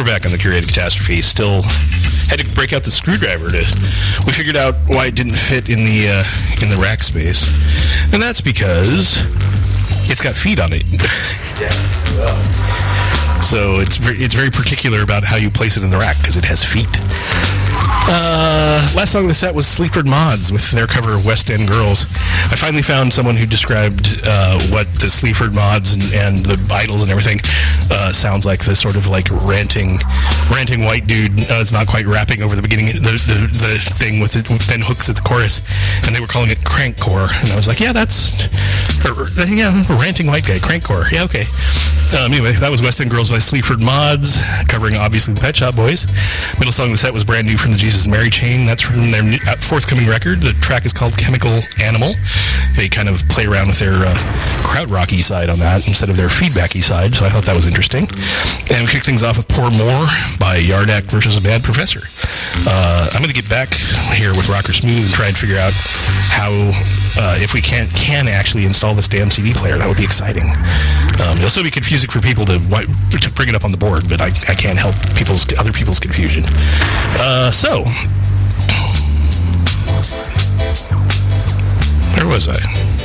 we're back on the Curated Catastrophe. Still had to break out the screwdriver we figured out why it didn't fit in the rack space. And that's because it's got feet on it. So it's very particular about how you place it in the rack because it has feet. Last song of the set was Sleaford Mods with their cover of West End Girls. I finally found someone who described what the Sleaford Mods and the Idols and everything sounds like. This sort of like ranting white dude is not quite rapping over the beginning, the thing with it, then hooks at the chorus, and they were calling it crankcore. And I was like, yeah, that's a ranting white guy, crankcore. Yeah, okay. Anyway, that was West End Girls by Sleaford Mods, covering obviously the Pet Shop Boys. Middle song of the set was brand new from the Jesus and Mary Chain. That's from their forthcoming record. The track is called Chemical Animal. They kind of play around with their krautrocky side on that instead of their feedbacky side, so I thought that was interesting. And we kick things off with Pour More by Yardak versus a Bad Professor. I'm going to get back here with Rocker Smooth and try and figure out how, if we can actually install this damn CD player. That would be exciting. It'll still be confusing for people to bring it up on the board, but I can't help other people's confusion. So, where was I?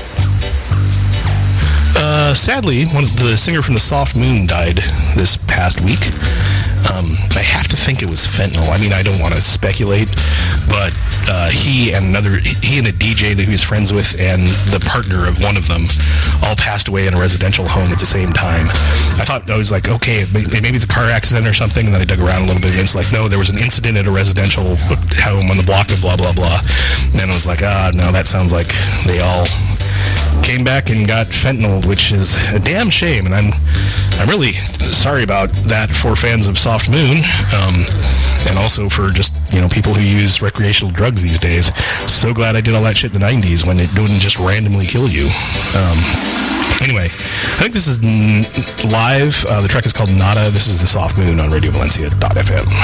Sadly, the singer from the Soft Moon died this past week. I have to think it was fentanyl. I mean, I don't want to speculate, but he and a DJ that he was friends with and the partner of one of them all passed away in a residential home at the same time. I was like, okay, maybe it's a car accident or something, and then I dug around a little bit, and it's like, no, there was an incident at a residential home on the block of blah, blah, blah. And then I was like, no, that sounds like they all came back and got fentanyl, which is a damn shame, and I'm really sorry about that for fans of Soft Moon, and also for just people who use recreational drugs these days. So glad I did all that shit in the 90s when it wouldn't just randomly kill you. Anyway, I think this is live. The track is called Nada. This is the Soft Moon on RadioValencia.fm.